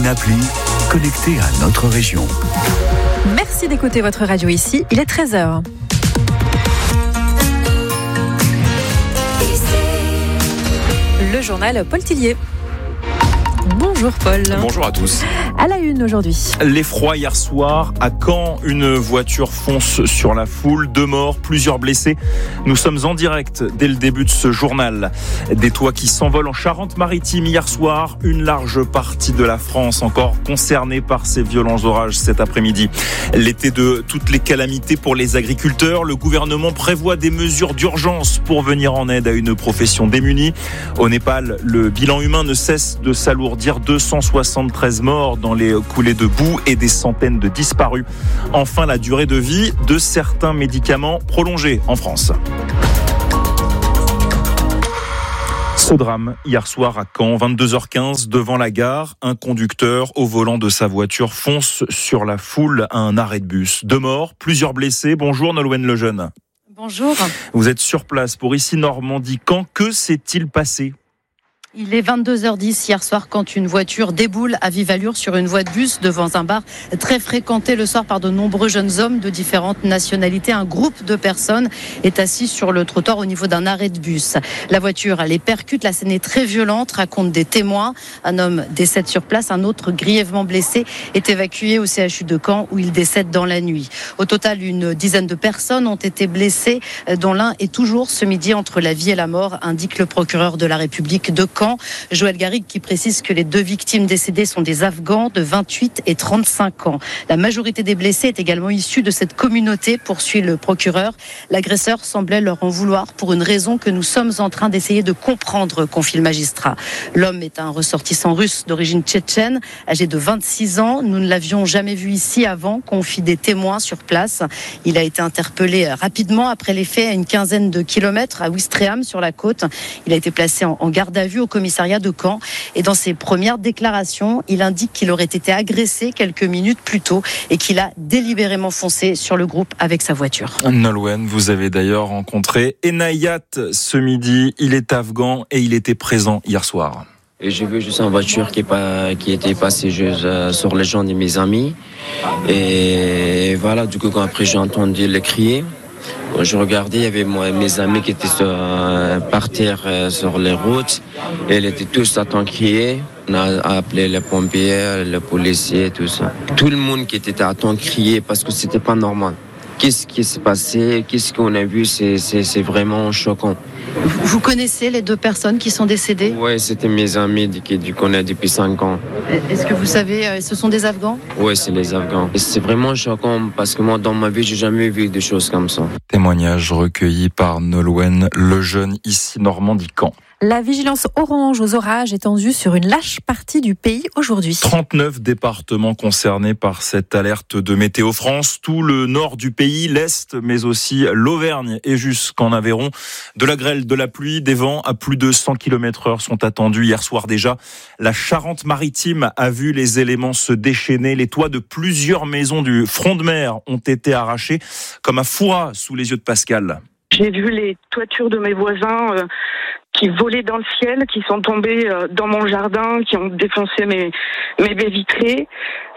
une appli connectée à notre région. Merci d'écouter votre radio ici, il est 13h. Le journal Paul Tillier. Bonjour Paul. Bonjour à tous. À la une aujourd'hui. L'effroi hier soir à Caen, une voiture fonce sur la foule, 2 morts, plusieurs blessés. Nous sommes en direct dès le début de ce journal. Des toits qui s'envolent en Charente-Maritime hier soir, une large partie de la France encore concernée par ces violents orages cet après-midi. L'été de toutes les calamités pour les agriculteurs, le gouvernement prévoit des mesures d'urgence pour venir en aide à une profession démunie. Au Népal, le bilan humain ne cesse de s'alourdir. 273 morts dans les coulées de boue et des centaines de disparus. Enfin, la durée de vie de certains médicaments prolongée en France. Ce drame, hier soir à Caen, 22h15, devant la gare, un conducteur au volant de sa voiture fonce sur la foule à un arrêt de bus. 2 morts, plusieurs blessés. Bonjour Nolwenn Lejeune. Bonjour. Vous êtes sur place pour Ici Normandie. Caen, que s'est-il passé ? Il est 22h10 hier soir quand une voiture déboule à vive allure sur une voie de bus devant un bar très fréquenté le soir par de nombreux jeunes hommes de différentes nationalités. Un groupe de personnes est assis sur le trottoir au niveau d'un arrêt de bus. La voiture les percute, la scène est très violente, racontent des témoins. Un homme décède sur place, un autre grièvement blessé est évacué au CHU de Caen où il décède dans la nuit. Au total, une dizaine de personnes ont été blessées, dont l'un est toujours ce midi entre la vie et la mort, indique le procureur de la République de Caen. Joël Garrigue qui précise que les 2 victimes décédées sont des Afghans de 28 et 35 ans. La majorité des blessés est également issue de cette communauté, poursuit le procureur. L'agresseur semblait leur en vouloir pour une raison que nous sommes en train d'essayer de comprendre, confie le magistrat. L'homme est un ressortissant russe d'origine tchétchène, âgé de 26 ans. Nous ne l'avions jamais vu ici avant, confient des témoins sur place. Il a été interpellé rapidement après les faits à une quinzaine de kilomètres à Ouistreham sur la côte. Il a été placé en garde à vue au commissariat de Caen et dans ses premières déclarations, il indique qu'il aurait été agressé quelques minutes plus tôt et qu'il a délibérément foncé sur le groupe avec sa voiture. Nolwenn, vous avez d'ailleurs rencontré Enayat ce midi. Il est afghan et il était présent hier soir. Et j'ai vu juste une voiture qui était passée sur les gens de mes amis. Et voilà, du coup, quand après j'ai entendu les crier. Quand je regardais, il y avait mes amis qui étaient par terre sur les routes. Et ils étaient tous à temps crier. On a appelé les pompiers, les policiers, tout ça. Tout le monde qui était à temps crier parce que c'était pas normal. Qu'est-ce qui s'est passé? Qu'est-ce qu'on a vu? C'est vraiment choquant. Vous connaissez les 2 personnes qui sont décédées? Oui, c'était mes amis que je connais depuis 5 ans. Est-ce que vous savez, ce sont des Afghans? Oui, c'est les Afghans. Et c'est vraiment choquant parce que moi, dans ma vie, j'ai jamais vu des choses comme ça. Témoignage recueilli par Nolwenn Lejeune, Ici Normandie Caen. La vigilance orange aux orages étendue sur une large partie du pays aujourd'hui. 39 départements concernés par cette alerte de Météo France. Tout le nord du pays, l'Est, mais aussi l'Auvergne et jusqu'en Aveyron. De la grêle, de la pluie, des vents à plus de 100 km/h sont attendus hier soir déjà. La Charente-Maritime a vu les éléments se déchaîner. Les toits de plusieurs maisons du front de mer ont été arrachés comme à Fouras sous les yeux de Pascal. J'ai vu les toitures de mes voisins qui volaient dans le ciel, qui sont tombés dans mon jardin, qui ont défoncé mes baies vitrées.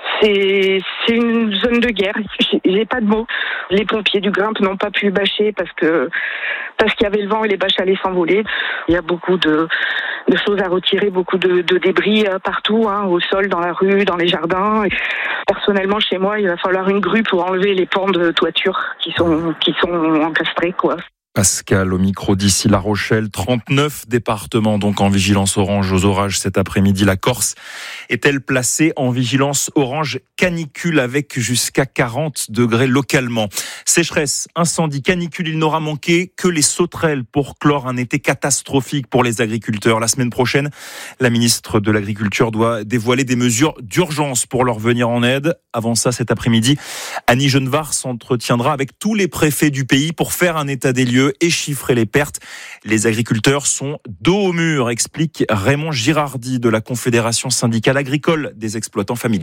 C'est une zone de guerre. J'ai pas de mots. Les pompiers du Grimpe n'ont pas pu bâcher parce qu'il y avait le vent et les bâches allaient s'envoler. Il y a beaucoup de choses à retirer, beaucoup de débris partout, au sol, dans la rue, dans les jardins. Personnellement, chez moi, il va falloir une grue pour enlever les pans de toiture qui sont encastrés, quoi. Pascal au micro d'Ici La Rochelle. 39 départements donc en vigilance orange aux orages cet après-midi. La Corse est-elle placée en vigilance orange canicule avec jusqu'à 40 degrés localement. Sécheresse, incendie, canicule, il n'aura manqué que les sauterelles pour clore un été catastrophique pour les agriculteurs. La semaine prochaine, la ministre de l'Agriculture doit dévoiler des mesures d'urgence pour leur venir en aide. Avant ça, cet après-midi, Annie Genevard s'entretiendra avec tous les préfets du pays pour faire un état des lieux et chiffrer les pertes. Les agriculteurs sont dos au mur, explique Raymond Girardi de la Confédération syndicale agricole des exploitants familiaux.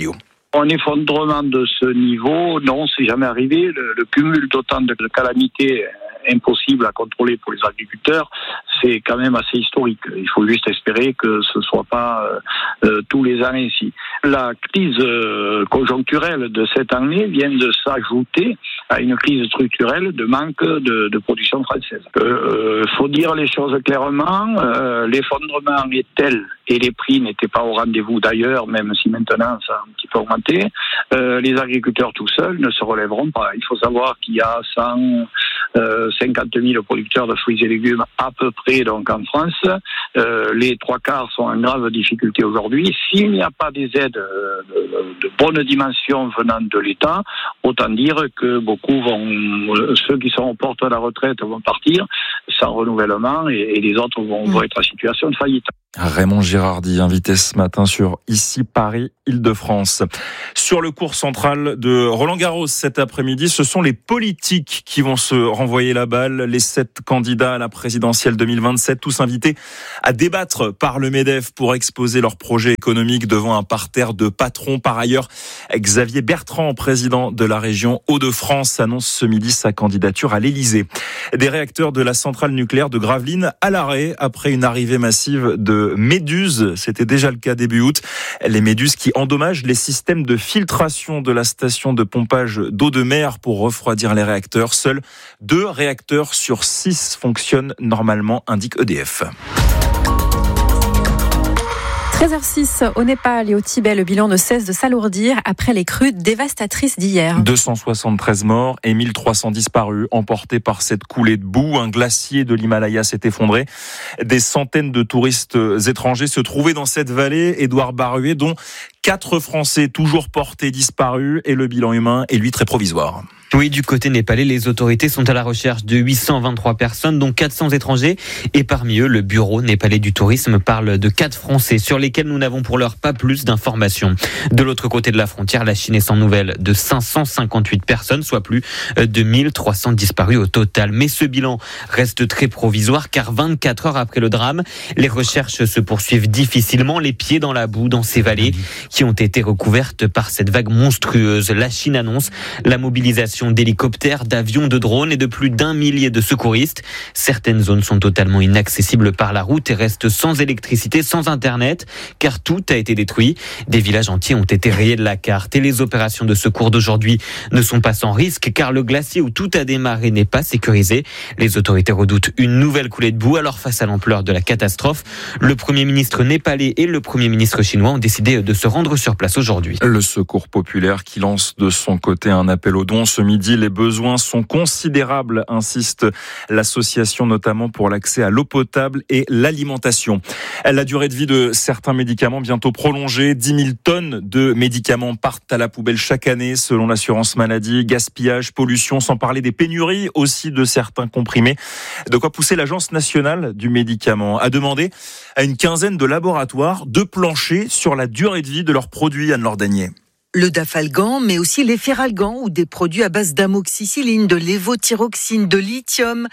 Un effondrement de ce niveau, non, c'est jamais arrivé. Le cumul d'autant de calamités impossibles à contrôler pour les agriculteurs, c'est quand même assez historique. Il faut juste espérer que ce ne soit pas tous les ans ainsi. La crise conjoncturelle de cette année vient de s'ajouter à une crise structurelle de manque de production française. Faut dire les choses clairement, l'effondrement est tel, et les prix n'étaient pas au rendez-vous d'ailleurs, même si maintenant ça a un petit peu augmenté, les agriculteurs tout seuls ne se relèveront pas. Il faut savoir qu'il y a 150 000 producteurs de fruits et légumes à peu près donc en France. Les 3/4 sont en grave difficulté aujourd'hui. S'il n'y a pas des aides de bonne dimension venant de l'État, autant dire que beaucoup ceux qui sont aux portes de la retraite vont partir sans renouvellement et les autres vont être en situation de faillite. Raymond Girardi, invité ce matin sur Ici Paris, Île-de-France. Sur le cours central de Roland-Garros cet après-midi, ce sont les politiques qui vont se renvoyer la balle. Les 7 candidats à la présidentielle 2027, tous invités à débattre par le MEDEF pour exposer leurs projets économiques devant un parterre de patrons. Par ailleurs, Xavier Bertrand, président de la région Hauts-de-France, annonce ce midi sa candidature à l'Élysée. Des réacteurs de la centrale nucléaire de Gravelines à l'arrêt après une arrivée massive de méduses. C'était déjà le cas début août. Les méduses qui endommagent les systèmes de filtration de la station de pompage d'eau de mer pour refroidir les réacteurs. Seuls 2 réacteurs sur 6 fonctionnent normalement, indique EDF. 13h06 au Népal et au Tibet, le bilan ne cesse de s'alourdir après les crues dévastatrices d'hier. 273 morts et 1300 disparus, emportés par cette coulée de boue. Un glacier de l'Himalaya s'est effondré. Des centaines de touristes étrangers se trouvaient dans cette vallée. Édouard Baruet, dont 4 Français toujours portés disparus, et le bilan humain est lui très provisoire. Oui, du côté népalais, les autorités sont à la recherche de 823 personnes, dont 400 étrangers. Et parmi eux, le bureau népalais du tourisme parle de 4 Français sur lesquels nous n'avons pour l'heure pas plus d'informations. De l'autre côté de la frontière, la Chine est sans nouvelles de 558 personnes, soit plus de 1300 disparus au total. Mais ce bilan reste très provisoire car 24 heures après le drame, les recherches se poursuivent difficilement, les pieds dans la boue dans ces vallées qui ont été recouvertes par cette vague monstrueuse. La Chine annonce la mobilisation d'hélicoptères, d'avions, de drones et de plus d'1 millier de secouristes. Certaines zones sont totalement inaccessibles par la route et restent sans électricité, sans internet, car tout a été détruit. Des villages entiers ont été rayés de la carte et les opérations de secours d'aujourd'hui ne sont pas sans risque, car le glacier où tout a démarré n'est pas sécurisé. Les autorités redoutent une nouvelle coulée de boue. Alors face à l'ampleur de la catastrophe, le Premier ministre népalais et le Premier ministre chinois ont décidé de se rendre sur place aujourd'hui. Le Secours populaire qui lance de son côté un appel aux dons. Ce midi, les besoins sont considérables, insiste l'association, notamment pour l'accès à l'eau potable et l'alimentation. La durée de vie de certains médicaments bientôt prolongée. 10 000 tonnes de médicaments partent à la poubelle chaque année, selon l'assurance maladie. Gaspillage, pollution, sans parler des pénuries aussi de certains comprimés. De quoi pousser l'Agence nationale du médicament à demander à une quinzaine de laboratoires de plancher sur la durée de vie de leurs produits, Anne-Laure Danier. Le Dafalgan, mais aussi l'Efferalgan ou des produits à base d'amoxicilline, de lévothyroxine, de lithium.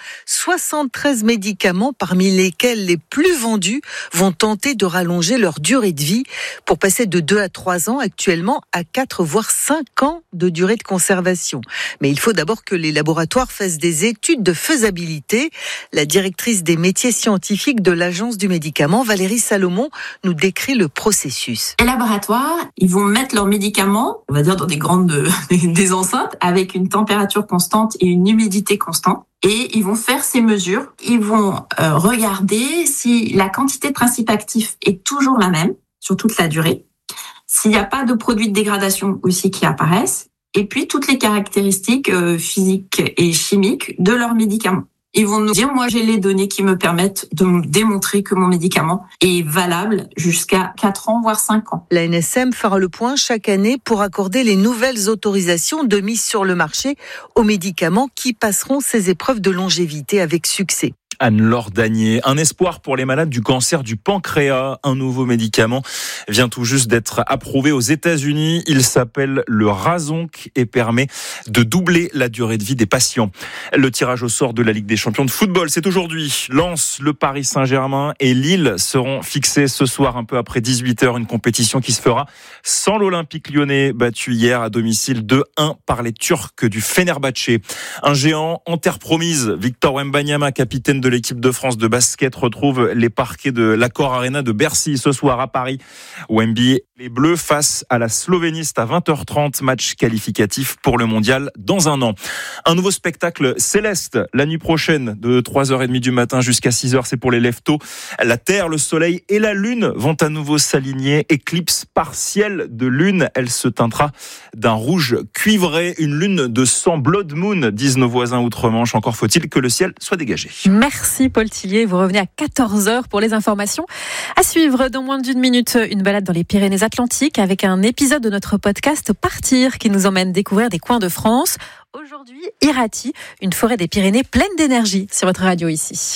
73 médicaments, parmi lesquels les plus vendus, vont tenter de rallonger leur durée de vie pour passer de 2 à 3 ans actuellement à 4 voire 5 ans de durée de conservation. Mais il faut d'abord que les laboratoires fassent des études de faisabilité. La directrice des métiers scientifiques de l'Agence du médicament, Valérie Salomon, nous décrit le processus. Les laboratoires, ils vont mettre leurs médicaments, on va dire dans des enceintes avec une température constante et une humidité constante. Et ils vont faire ces mesures. Ils vont regarder si la quantité de principes actifs est toujours la même sur toute la durée, s'il n'y a pas de produits de dégradation aussi qui apparaissent, et puis toutes les caractéristiques physiques et chimiques de leurs médicaments. Ils vont nous dire, moi j'ai les données qui me permettent de me démontrer que mon médicament est valable jusqu'à 4 ans, voire 5 ans. La NSM fera le point chaque année pour accorder les nouvelles autorisations de mise sur le marché aux médicaments qui passeront ces épreuves de longévité avec succès. Anne-Laure Danier. Un espoir pour les malades du cancer du pancréas. Un nouveau médicament vient tout juste d'être approuvé aux États-Unis. Il s'appelle le Razonc et permet de doubler la durée de vie des patients. Le tirage au sort de la Ligue des champions de football, c'est aujourd'hui. Lens, le Paris Saint-Germain et Lille seront fixés ce soir un peu après 18h. Une compétition qui se fera sans l'Olympique lyonnais, battu hier à domicile 2-1 par les Turcs du Fenerbahçe. Un géant en terre promise, Victor Wembanyama, capitaine de l'équipe de France de basket, retrouve les parquets de l'Accor Arena de Bercy ce soir à Paris. Wemby, les Bleus face à la Slovénie, c'est à 20h30, match qualificatif pour le mondial dans un an. Un nouveau spectacle céleste la nuit prochaine de 3h30 du matin jusqu'à 6h, c'est pour les lève-tôt. La Terre, le Soleil et la Lune vont à nouveau s'aligner. Éclipse partielle de Lune, elle se teintera d'un rouge cuivré, une lune de sang, Blood Moon, disent nos voisins outre-Manche. Encore faut-il que le ciel soit dégagé. Merci Paul Tillier, vous revenez à 14h pour les informations. À suivre dans moins d'une minute, une balade dans les Pyrénées-Atlantiques avec un épisode de notre podcast Partir qui nous emmène découvrir des coins de France. Aujourd'hui, Irati, une forêt des Pyrénées pleine d'énergie sur votre radio ici.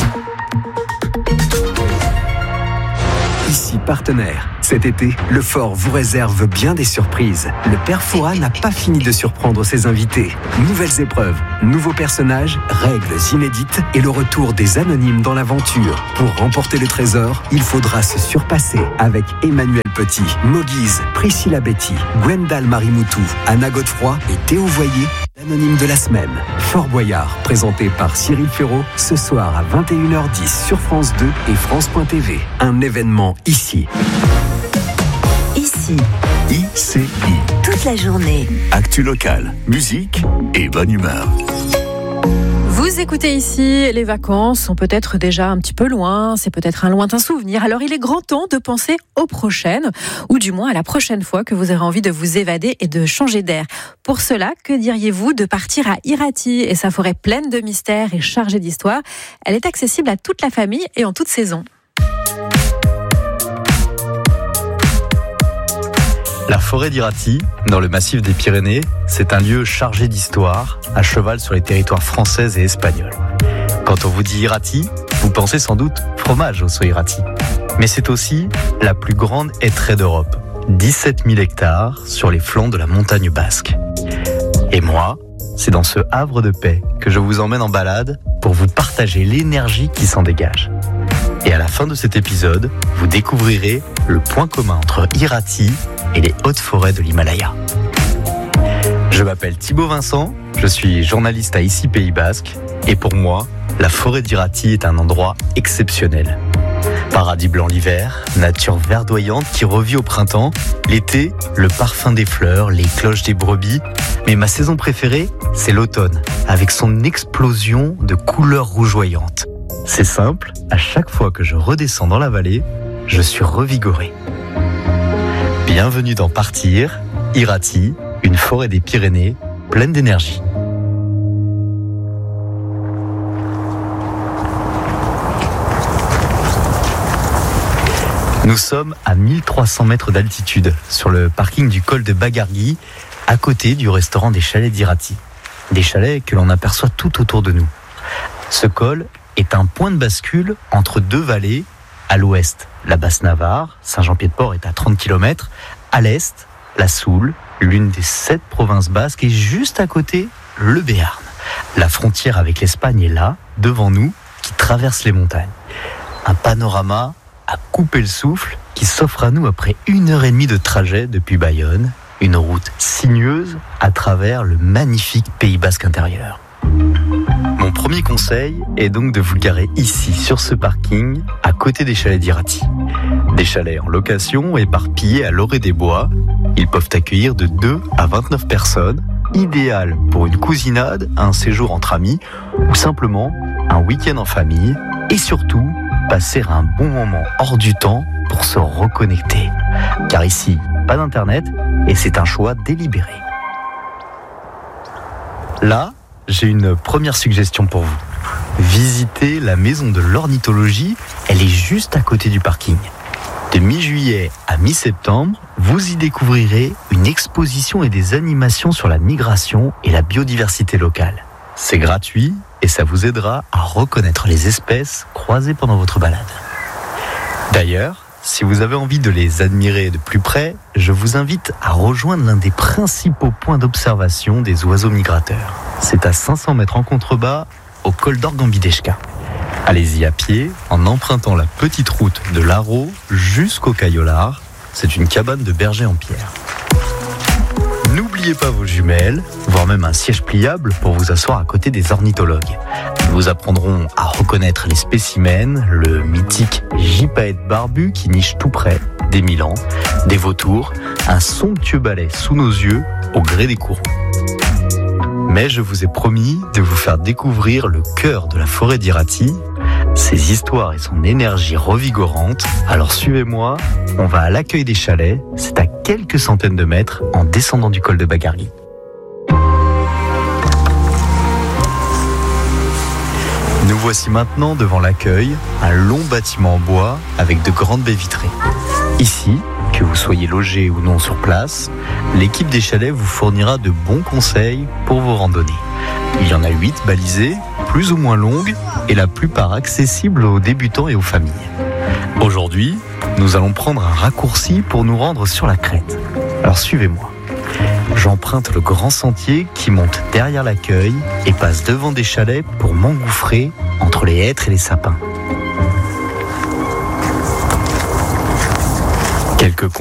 Ici partenaire. Cet été, le Fort vous réserve bien des surprises. Le Père Fouras n'a pas fini de surprendre ses invités. Nouvelles épreuves, nouveaux personnages, règles inédites et le retour des anonymes dans l'aventure. Pour remporter le trésor, il faudra se surpasser avec Emmanuel Petit, Moguise, Priscilla Betty, Gwendal Marimoutou, Anna Godefroy et Théo Voyer, l'anonyme de la semaine. Fort Boyard, présenté par Cyril Ferraud, ce soir à 21h10 sur France 2 et France.tv. Un événement ici. Ici. ICI. Toute la journée. Actu locale, musique et bonne humeur. Vous écoutez ici, les vacances sont peut-être déjà un petit peu loin, c'est peut-être un lointain souvenir, alors il est grand temps de penser aux prochaines, ou du moins à la prochaine fois que vous aurez envie de vous évader et de changer d'air. Pour cela, que diriez-vous de partir à Irati et sa forêt pleine de mystères et chargée d'histoire? Elle est accessible à toute la famille et en toute saison. La forêt d'Irati, dans le massif des Pyrénées, c'est un lieu chargé d'histoire, à cheval sur les territoires français et espagnols. Quand on vous dit Irati, vous pensez sans doute fromage au sauce Irati. Mais c'est aussi la plus grande hêtraie d'Europe, 17 000 hectares sur les flancs de la montagne basque. Et moi, c'est dans ce havre de paix que je vous emmène en balade pour vous partager l'énergie qui s'en dégage. Et à la fin de cet épisode, vous découvrirez le point commun entre Irati et les hautes forêts de l'Himalaya. Je m'appelle Thibaut Vincent, je suis journaliste à ICI Pays Basque, et pour moi, la forêt d'Irati est un endroit exceptionnel. Paradis blanc l'hiver, nature verdoyante qui revit au printemps, l'été, le parfum des fleurs, les cloches des brebis, mais ma saison préférée, c'est l'automne, avec son explosion de couleurs rougeoyantes. C'est simple, à chaque fois que je redescends dans la vallée, je suis revigoré. Bienvenue dans Partir, Irati, une forêt des Pyrénées pleine d'énergie. Nous sommes à 1300 mètres d'altitude, sur le parking du col de Bagargui, à côté du restaurant des chalets d'Irati. Des chalets que l'on aperçoit tout autour de nous. Ce col est un point de bascule entre deux vallées. À l'ouest, la Basse-Navarre, Saint-Jean-Pied-de-Port est à 30 km. À l'est, la Soule, l'une des 7 provinces basques, et juste à côté, le Béarn. La frontière avec l'Espagne est là, devant nous, qui traverse les montagnes. Un panorama à couper le souffle qui s'offre à nous après 1h30 de trajet depuis Bayonne. Une route sinueuse à travers le magnifique Pays basque intérieur. Mon premier conseil est donc de vous garer ici, sur ce parking, à côté des chalets d'Irati. Des chalets en location, éparpillés à l'orée des bois. Ils peuvent accueillir de 2 à 29 personnes, idéal pour une cousinade, un séjour entre amis, ou simplement un week-end en famille. Et surtout, passer un bon moment hors du temps pour se reconnecter. Car ici, pas d'internet, et c'est un choix délibéré. Là, j'ai une première suggestion pour vous. Visitez la maison de l'ornithologie, elle est juste à côté du parking. De mi-juillet à mi-septembre, vous y découvrirez une exposition et des animations sur la migration et la biodiversité locale. C'est gratuit et ça vous aidera à reconnaître les espèces croisées pendant votre balade. D'ailleurs, si vous avez envie de les admirer de plus près, je vous invite à rejoindre l'un des principaux points d'observation des oiseaux migrateurs. C'est à 500 mètres en contrebas, au col d'Orgambideshka. Allez-y à pied, en empruntant la petite route de l'Arro jusqu'au Caillolard. C'est une cabane de berger en pierre. N'oubliez pas vos jumelles, voire même un siège pliable pour vous asseoir à côté des ornithologues. Ils vous apprendront à reconnaître les spécimens, le mythique gypaète barbu qui niche tout près, des milans, des vautours, un somptueux balai sous nos yeux au gré des courants. Mais je vous ai promis de vous faire découvrir le cœur de la forêt d'Irati, ses histoires et son énergie revigorante. Alors suivez-moi, on va à l'accueil des chalets, c'est à quelques centaines de mètres en descendant du col de Bagargui. Nous voici maintenant devant l'accueil, un long bâtiment en bois avec de grandes baies vitrées. Ici, que vous soyez logé ou non sur place, l'équipe des chalets vous fournira de bons conseils pour vos randonnées. Il y en a 8 balisées, plus ou moins longues, et la plupart accessibles aux débutants et aux familles. Aujourd'hui, nous allons prendre un raccourci pour nous rendre sur la crête. Alors suivez-moi. J'emprunte le grand sentier qui monte derrière l'accueil et passe devant des chalets pour m'engouffrer entre les hêtres et les sapins. Quelques